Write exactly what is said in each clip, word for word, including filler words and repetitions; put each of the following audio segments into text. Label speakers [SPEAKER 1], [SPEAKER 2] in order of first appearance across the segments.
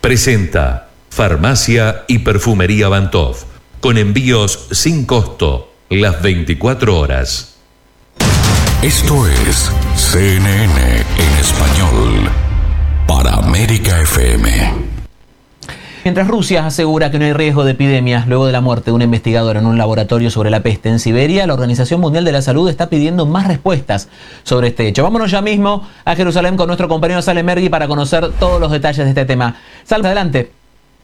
[SPEAKER 1] presenta Farmacia y Perfumería Bantov, con envíos sin costo, las veinticuatro horas.
[SPEAKER 2] Esto es C N N en español, para América F M.
[SPEAKER 3] Mientras Rusia asegura que no hay riesgo de epidemias luego de la muerte de un investigador en un laboratorio sobre la peste en Siberia, la Organización Mundial de la Salud está pidiendo más respuestas sobre este hecho. Vámonos ya mismo a Jerusalén con nuestro compañero Salem Mergui para conocer todos los detalles de este tema. Salem, adelante.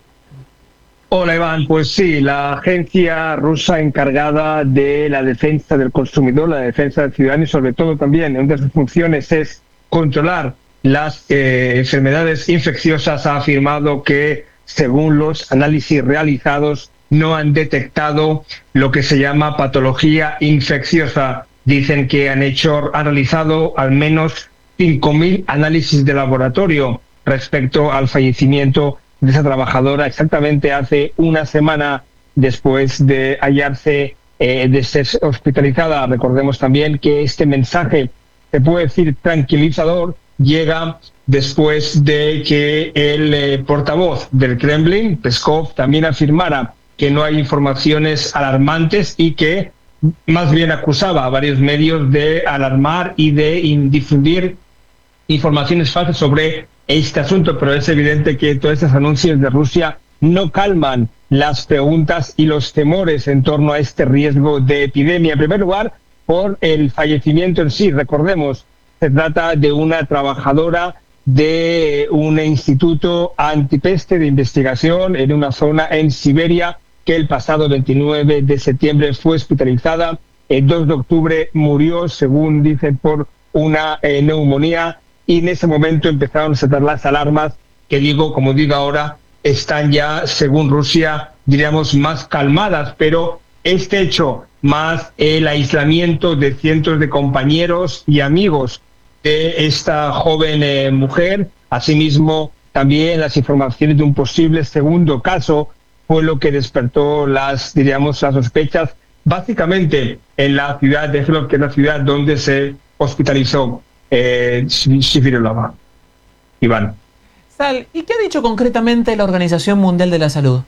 [SPEAKER 4] Hola Iván, pues sí, la agencia rusa encargada de la defensa del consumidor, la defensa del ciudadano y sobre todo también una de sus funciones es controlar las eh, enfermedades infecciosas, ha afirmado que según los análisis realizados, no han detectado lo que se llama patología infecciosa. Dicen que han hecho, han realizado al menos cinco mil análisis de laboratorio respecto al fallecimiento de esa trabajadora exactamente hace una semana después de hallarse, eh, de ser hospitalizada. Recordemos también que este mensaje, se puede decir tranquilizador, llega después de que el eh, portavoz del Kremlin, Peskov, también afirmara que no hay informaciones alarmantes y que más bien acusaba a varios medios de alarmar y de difundir informaciones falsas sobre este asunto. Pero es evidente que todos estos anuncios de Rusia no calman las preguntas y los temores en torno a este riesgo de epidemia. En primer lugar, por el fallecimiento en sí. Recordemos, se trata de una trabajadora de un instituto antipeste de investigación en una zona en Siberia que el pasado veintinueve de septiembre fue hospitalizada. El dos de octubre murió, según dicen, por una eh, neumonía, y en ese momento empezaron a saltar las alarmas que, digo, como digo ahora, están ya, según Rusia, diríamos, más calmadas, pero este hecho, más el aislamiento de cientos de compañeros y amigos de esta joven eh, mujer, asimismo también las informaciones de un posible segundo caso, fue lo que despertó las, diríamos, las sospechas, básicamente en la ciudad de Helov, que es la ciudad donde se hospitalizó eh, Shifirulova. Iván.
[SPEAKER 3] Sal, ¿y qué ha dicho concretamente la Organización Mundial de la Salud?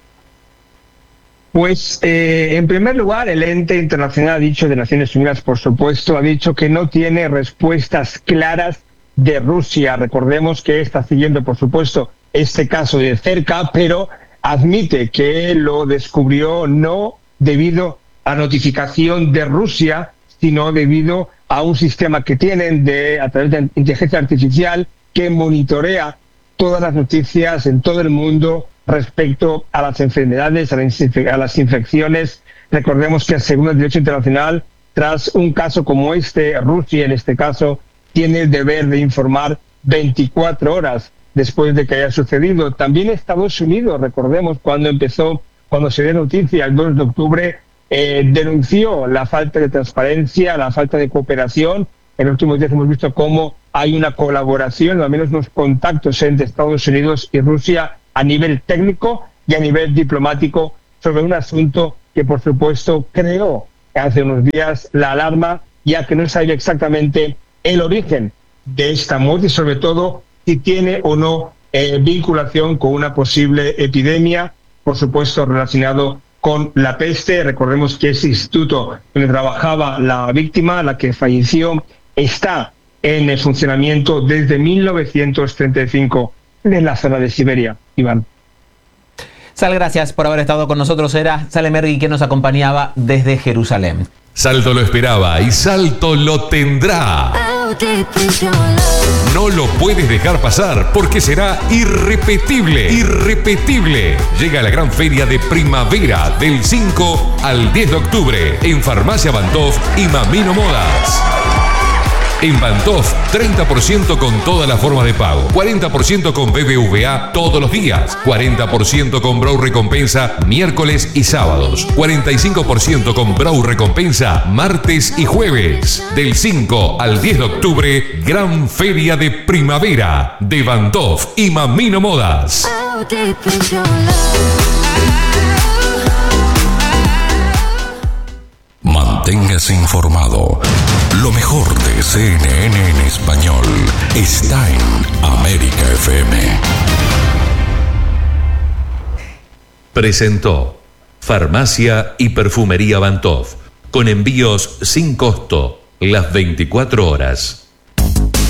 [SPEAKER 4] Pues, eh, en primer lugar, el ente internacional ha dicho, de Naciones Unidas, por supuesto, ha dicho que no tiene respuestas claras de Rusia. Recordemos que está siguiendo, por supuesto, este caso de cerca, pero admite que lo descubrió no debido a notificación de Rusia, sino debido a un sistema que tienen de, a través de inteligencia artificial, que monitorea todas las noticias en todo el mundo respecto a las enfermedades, a las infecciones. Recordemos que según el derecho internacional, tras un caso como este, Rusia en este caso tiene el deber de informar veinticuatro horas después de que haya sucedido. También Estados Unidos, recordemos, cuando empezó, cuando se dio noticia el dos de octubre, eh, denunció la falta de transparencia, la falta de cooperación. En los últimos días hemos visto cómo hay una colaboración, al menos unos contactos entre Estados Unidos y Rusia a nivel técnico y a nivel diplomático sobre un asunto que, por supuesto, creó hace unos días la alarma, ya que no sabía exactamente el origen de esta muerte y, sobre todo, si tiene o no eh, vinculación con una posible epidemia, por supuesto, relacionado con la peste. Recordemos que ese instituto donde trabajaba la víctima, la que falleció, está en el funcionamiento desde mil novecientos treinta y cinco en la zona de Siberia. Iván.
[SPEAKER 3] Sal, gracias por haber estado con nosotros. Era Salem Mergui que nos acompañaba desde Jerusalén.
[SPEAKER 1] Salto lo esperaba y Salto lo tendrá. No lo puedes dejar pasar porque será irrepetible, irrepetible. Llega la gran feria de primavera del cinco al diez de octubre en Farmacia Bantov y Mamino Modas. En Bantov, treinta por ciento con todas las formas de pago, cuarenta por ciento con B B V A todos los días, cuarenta por ciento con Brow Recompensa miércoles y sábados, cuarenta y cinco por ciento con Brow Recompensa martes y jueves. Del cinco al diez de octubre, gran feria de primavera de Bantov y Mamino Modas.
[SPEAKER 2] Manténgase informado. Lo mejor de C N N en español está en América F M.
[SPEAKER 1] presentó Farmacia y Perfumería Bantov, con envíos sin costo las veinticuatro horas.